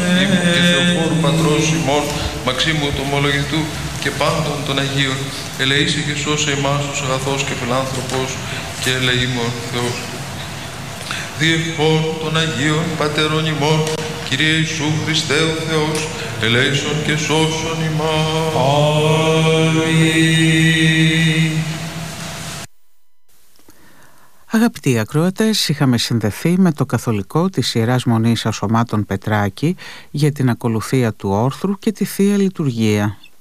ήμου και Θεοφόρου Πατρός ημών, Μαξίμου του ομολογητού και πάντων των Αγίων, ελεήσει και σώσε εμάς τους αγαθός και φιλάνθρωπος και ελεήμων Θεός. Διευχών των Αγίων Πατέρων ημών, Κύριε Ιησού Χριστέ ο Θεός, ελέησον και σώσον ημάς. Αμήν. Αγαπητοί ακροατές, είχαμε συνδεθεί με το καθολικό της Ιεράς Μονής Ασωμάτων Πετράκη για την ακολουθία του όρθρου και τη Θεία Λειτουργία.